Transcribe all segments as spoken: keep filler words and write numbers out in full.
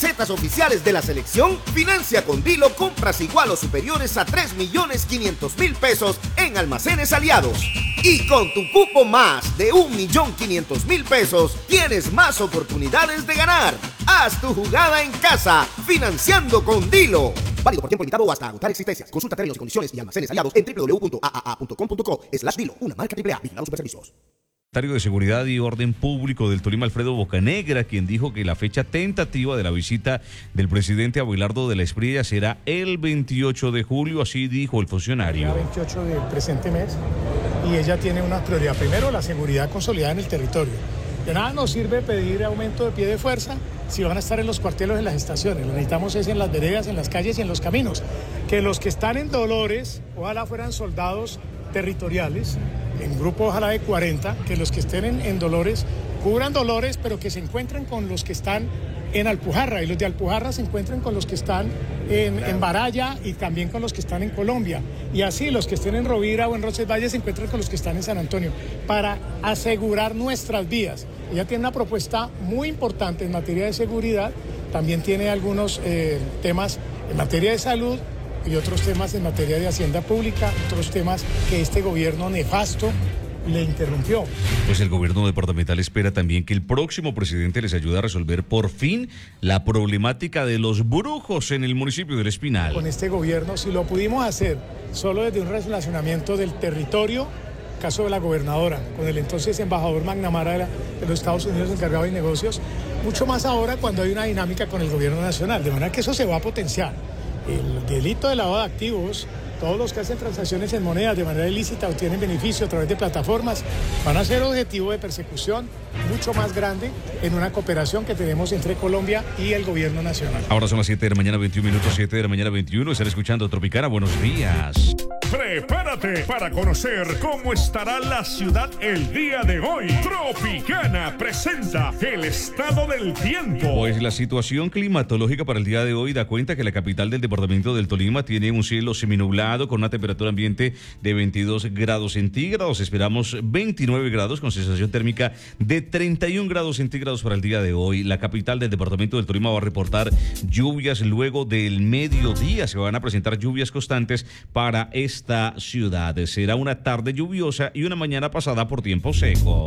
Cetas oficiales de la selección, financia con Dilo compras igual o superiores a tres millones quinientos mil pesos en almacenes aliados. Y con tu cupo más de un millón quinientos mil pesos, tienes más oportunidades de ganar. Haz tu jugada en casa, financiando con Dilo. Válido por tiempo limitado o hasta agotar existencias. Consulta términos y condiciones y almacenes aliados en doble u doble u doble u punto a a a punto com punto co slash Dilo. Una marca triple A. Vigilados Superservicios. Secretario de Seguridad y Orden Público del Tolima, Alfredo Bocanegra, quien dijo que la fecha tentativa de la visita del presidente Abelardo de la Espriella será el veintiocho de julio, así dijo el funcionario. El veintiocho del presente mes, y ella tiene una prioridad. Primero, la seguridad consolidada en el territorio. De nada nos sirve pedir aumento de pie de fuerza si van a estar en los cuarteles, en las estaciones. Lo necesitamos es en las veredas, en las calles y en los caminos. Que los que están en Dolores, ojalá fueran soldados territoriales, en grupo ojalá de cuarenta, que los que estén en, en Dolores cubran Dolores, pero que se encuentren con los que están en Alpujarra, y los de Alpujarra se encuentren con los que están en, en Baraya y también con los que están en Colombia. Y así los que estén en Rovira o en Roncesvalles se encuentran con los que están en San Antonio, para asegurar nuestras vías. Ella tiene una propuesta muy importante en materia de seguridad, también tiene algunos eh, temas en materia de salud, y otros temas en materia de hacienda pública, otros temas que este gobierno nefasto le interrumpió. Pues el gobierno departamental espera también que el próximo presidente les ayude a resolver por fin la problemática de los brujos en el municipio del Espinal. Con este gobierno, si lo pudimos hacer solo desde un relacionamiento del territorio, caso de la gobernadora, con el entonces embajador McNamara de, la, de los Estados Unidos encargado de negocios, mucho más ahora cuando hay una dinámica con el gobierno nacional, de manera que eso se va a potenciar. El delito de lavado de activos, todos los que hacen transacciones en monedas de manera ilícita o tienen beneficio a través de plataformas, van a ser objetivo de persecución mucho más grande en una cooperación que tenemos entre Colombia y el gobierno nacional. Ahora son las siete de la mañana, veintiún minutos, siete de la mañana, veintiuno. Están escuchando Tropicana. Buenos días. Prepárate para conocer cómo estará la ciudad el día de hoy. Tropicana presenta el estado del tiempo. Pues la situación climatológica para el día de hoy da cuenta que la capital del departamento del Tolima tiene un cielo seminublado con una temperatura ambiente de veintidós grados centígrados. Esperamos veintinueve grados con sensación térmica de treinta y un grados centígrados para el día de hoy. La capital del departamento del Tolima va a reportar lluvias luego del mediodía. Se van a presentar lluvias constantes para este esta ciudad. Será una tarde lluviosa y una mañana pasada por tiempo seco.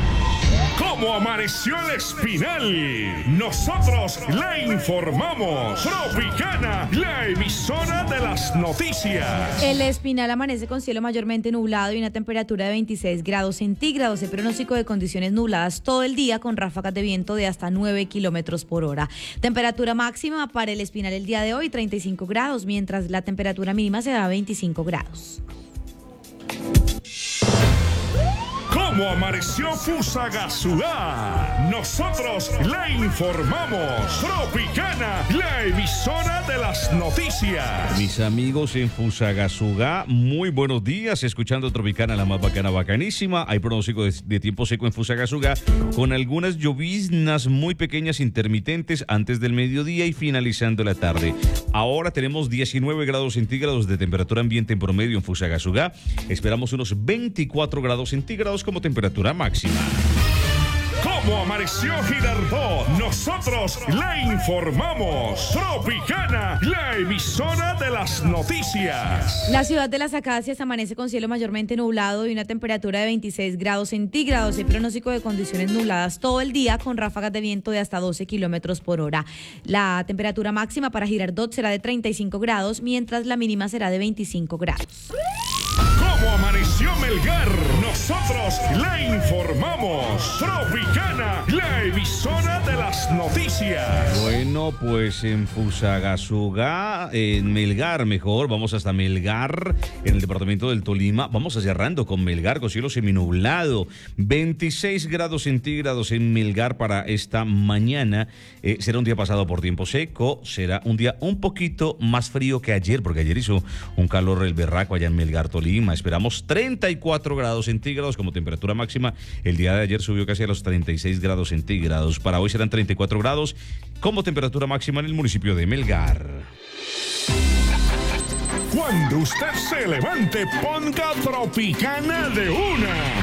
¿Cómo amaneció el Espinal? Nosotros le informamos. Tropicana, la emisora de las noticias. El Espinal amanece con cielo mayormente nublado y una temperatura de veintiséis grados centígrados. El pronóstico de condiciones nubladas todo el día con ráfagas de viento de hasta nueve kilómetros por hora. Temperatura máxima para el Espinal el día de hoy, treinta y cinco grados, mientras la temperatura mínima será veinticinco grados. ¿Cómo amaneció Fusagasugá? Nosotros le informamos. Tropicana, la emisora de las noticias. Mis amigos en Fusagasugá, muy buenos días. Escuchando Tropicana, la más bacana, bacanísima. Hay pronóstico de, de tiempo seco en Fusagasugá, con algunas lloviznas muy pequeñas intermitentes antes del mediodía y finalizando la tarde. Ahora tenemos diecinueve grados centígrados de temperatura ambiente en promedio en Fusagasugá. Esperamos unos veinticuatro grados centígrados como temperatura máxima. ¿Cómo amaneció Girardot? Nosotros le informamos. Tropicana, la emisora de las noticias. La ciudad de Las Acacias amanece con cielo mayormente nublado y una temperatura de veintiséis grados centígrados. El pronóstico de condiciones nubladas todo el día con ráfagas de viento de hasta doce kilómetros por hora. La temperatura máxima para Girardot será de treinta y cinco grados, mientras la mínima será de veinticinco grados. ¿Cómo amaneció Melgar? Nosotros le informamos. Tropicana, la emisora de las noticias. Bueno, pues en Fusagasugá, en Melgar mejor, vamos hasta Melgar, en el departamento del Tolima. Vamos cerrando con Melgar, con cielo seminublado. veintiséis grados centígrados en Melgar para esta mañana. Eh, será un día pasado por tiempo seco, será un día un poquito más frío que ayer, porque ayer hizo un calor el berraco allá en Melgar, Tolima. Esperamos treinta y cuatro grados centígrados como temperatura máxima. El día de ayer subió casi a los treinta y seis grados centígrados. Para hoy serán treinta y cuatro grados como temperatura máxima en el municipio de Melgar. Cuando usted se levante, ponga Tropicana de una.